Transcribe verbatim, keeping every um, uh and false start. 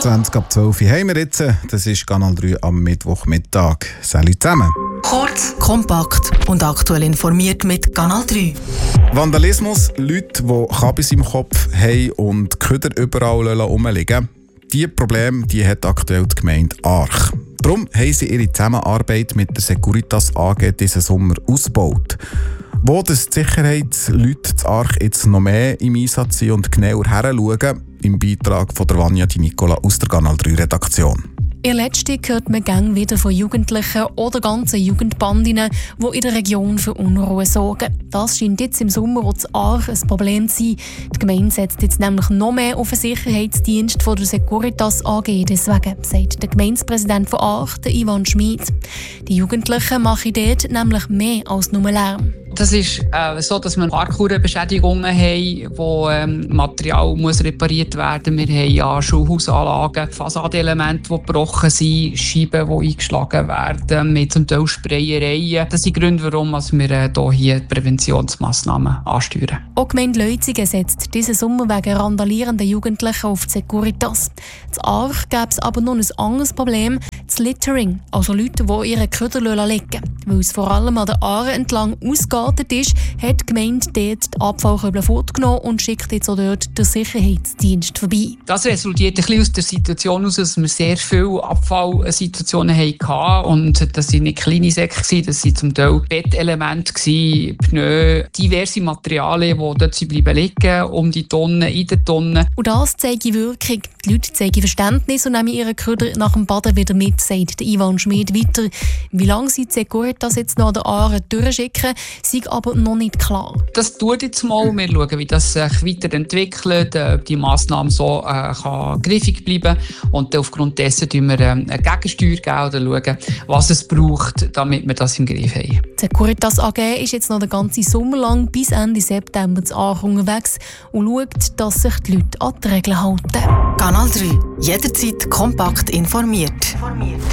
zwanzig ab zwölf Uhr haben wir jetzt. Das ist Kanal drei am Mittwochmittag. Salut zusammen. Kurz, kompakt und aktuell informiert mit Kanal drei. Vandalismus, Leute, die Kabis im Kopf haben und Köder überall rumliegen. Diese Probleme die hat aktuell die Gemeinde Arch. Darum haben sie ihre Zusammenarbeit mit der Securitas A G diesen Sommer ausgebaut. Wo das die Sicherheitsleute in Arch jetzt noch mehr im Einsatz sind und genauer hinschauen, im Beitrag von der Vanja Di Nicola aus der Kanal drei Redaktion. In letzter hört man gerne wieder von Jugendlichen oder ganzen Jugendbandinnen, die in der Region für Unruhe sorgen. Das scheint jetzt im Sommer auch zu Arch ein Problem zu sein. Die Gemeinde setzt jetzt nämlich noch mehr auf den Sicherheitsdienst von der Securitas A G. Deswegen, sagt der Gemeindepräsident von Arch, der Ivan Schmid. Die Jugendlichen machen dort nämlich mehr als nur Lärm. Das ist äh, so, dass wir Parkour-Beschädigungen haben, wo ähm, Material muss repariert werden muss. Wir haben ja Schulhausanlagen, Fassadenelemente, die gebrochen sind, Scheiben, die eingeschlagen werden, mit zum Teil Sprayereien. Das sind die Gründe, warum wir äh, hier Präventionsmassnahmen ansteuern. Auch die Gemeinde Leutzigen setzt diesen Sommer wegen randalierenden Jugendlichen auf die Securitas. In Arch gäbe es aber noch ein anderes Problem, das Littering, also Leute, die ihre Köder liegen lassen. Weil es vor allem an der Aare entlang ausgeartet ist, hat die Gemeinde dort die Abfallkörbe fortgenommen und schickt jetzt auch dort den Sicherheitsdienst vorbei. Das resultiert ein bisschen aus der Situation heraus, dass wir sehr viele Abfallsituationen hatten. Und das waren nicht kleine Säcke, das waren zum Teil Bettelemente, Pneu, diverse Materialien, die dort bleiben liegen, um die Tonnen, in der Tonne. Und das zeigt Wirkung. Die Leute zeigen Verständnis und nehmen ihre Köder nach dem Baden wieder mit, sagt Ivan Schmid weiter. Wie lange sie die Securitas jetzt noch an der Aare durchschicken, sei aber noch nicht klar. Das tut jetzt mal. Wir schauen, wie das sich weiterentwickelt, ob die Massnahme so äh, kann griffig bleiben kann. Und aufgrund dessen schauen wir ähm, eine Gegensteuer geben oder schauen, was es braucht, damit wir das im Griff haben. Die Securitas A G ist jetzt noch den ganzen Sommer lang bis Ende September zu Arch unterwegs und schaut, dass sich die Leute an die Regeln halten. Kanal drei. Jederzeit kompakt informiert.